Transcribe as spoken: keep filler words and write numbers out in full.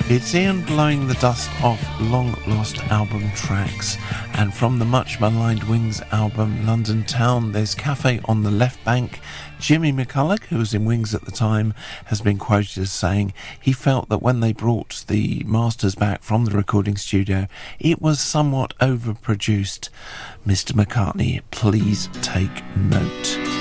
It's Ian blowing the dust off long-lost album tracks, and from the much-maligned Wings album London Town, there's Cafe on the Left Bank. Jimmy McCulloch, who was in Wings at the time, has been quoted as saying he felt that when they brought the masters back from the recording studio, it was somewhat overproduced. Mister McCartney, please take note.